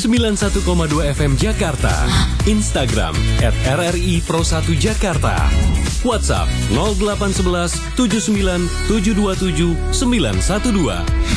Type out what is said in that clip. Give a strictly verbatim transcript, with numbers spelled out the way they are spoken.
sembilan puluh satu koma dua F M Jakarta. Instagram at R R I Pro satu Jakarta. WhatsApp nol delapan satu satu tujuh sembilan tujuh dua tujuh sembilan satu dua.